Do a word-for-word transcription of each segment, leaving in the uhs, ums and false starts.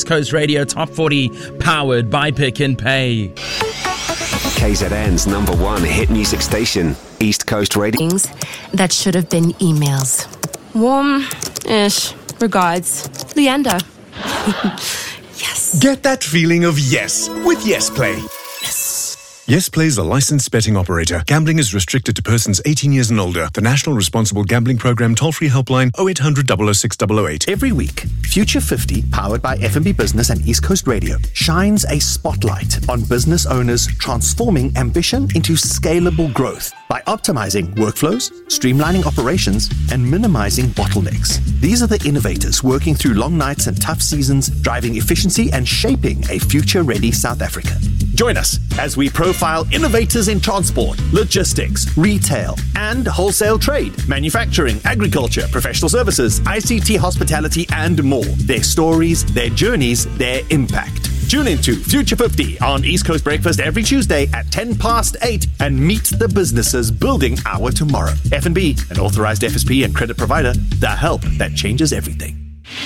East Coast Radio Top forty, powered by Pick and Pay. K Z N's number one hit music station, East Coast Radio. Things that should have been emails. Warm-ish. Regards, Leander. Yes. Get that feeling of yes with Yes Play. Yes Play is a licensed betting operator. Gambling is restricted to persons eighteen years and older. The National Responsible Gambling Program toll-free helpline oh eight hundred, double oh six, double oh eight. Every week, Future fifty, powered by F M B Business and East Coast Radio, shines a spotlight on business owners transforming ambition into scalable growth by optimizing workflows, streamlining operations, and minimizing bottlenecks. These are the innovators working through long nights and tough seasons, driving efficiency and shaping a future-ready South Africa. Join us as we profile innovators in transport, logistics, retail, and wholesale trade, manufacturing, agriculture, professional services, I C T, hospitality, and more. Their stories, their journeys, their impact. Tune into Future fifty on East Coast Breakfast every Tuesday at ten past eight and meet the businesses building our tomorrow. F and B, an authorized F S P and credit provider, the help that changes everything.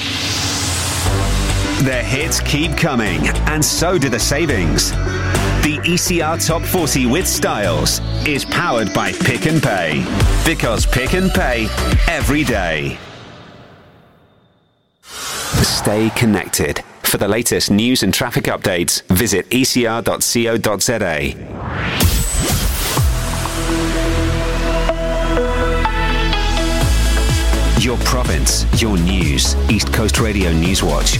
The hits keep coming, and so do the savings. The E C R Top forty with Styles is powered by Pick and Pay. Because Pick and Pay every day. Stay connected. For the latest news and traffic updates, visit e c r dot co dot z a. Your province, your news. East Coast Radio Newswatch.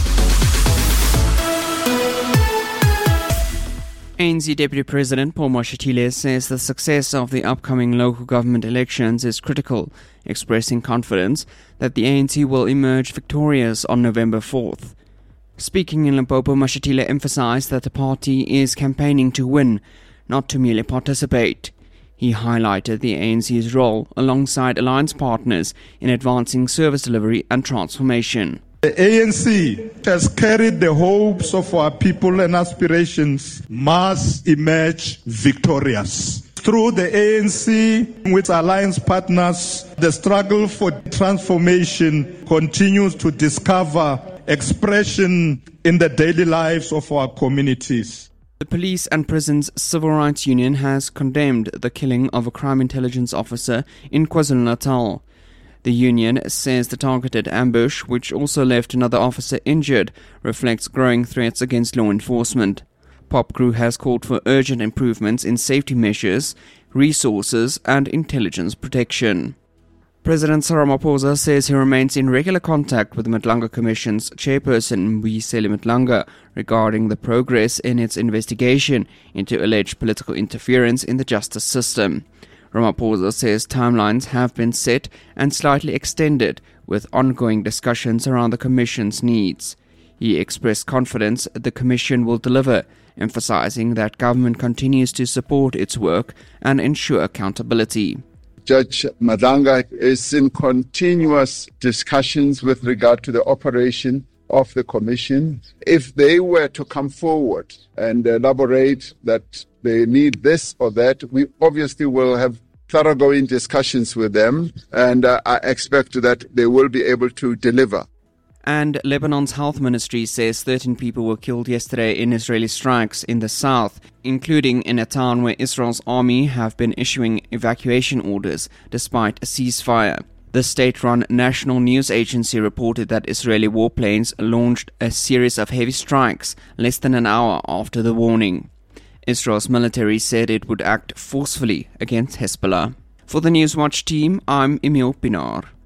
A N C Deputy President Paul Mashatile says the success of the upcoming local government elections is critical, expressing confidence that the A N C will emerge victorious on November fourth. Speaking in Limpopo, Mashatile emphasized that the party is campaigning to win, not to merely participate. He highlighted the A N C's role alongside alliance partners in advancing service delivery and transformation. The A N C has carried the hopes of our people and aspirations must emerge victorious. Through the A N C with alliance partners, the struggle for transformation continues to discover expression in the daily lives of our communities. The Police and Prisons Civil Rights Union has condemned the killing of a crime intelligence officer in KwaZulu-Natal. The union says the targeted ambush, which also left another officer injured, reflects growing threats against law enforcement. POPCREW has called for urgent improvements in safety measures, resources and intelligence protection. President Cyril Ramaphosa says he remains in regular contact with the Madlanga Commission's chairperson Mbuyiseni Madlanga regarding the progress in its investigation into alleged political interference in the justice system. Ramaphosa says timelines have been set and slightly extended with ongoing discussions around the Commission's needs. He expressed confidence the Commission will deliver, emphasizing that government continues to support its work and ensure accountability. Judge Madlanga is in continuous discussions with regard to the operation of the Commission. If they were to come forward and elaborate that they need this or that, we obviously will have thoroughgoing discussions with them, and uh, I expect that they will be able to deliver. And Lebanon's health ministry says thirteen people were killed yesterday in Israeli strikes in the south, including in a town where Israel's army have been issuing evacuation orders despite a ceasefire. The state-run national news agency reported that Israeli warplanes launched a series of heavy strikes less than an hour after the warning. Israel's military said it would act forcefully against Hezbollah. For the Newswatch team, I'm Emil Pinar.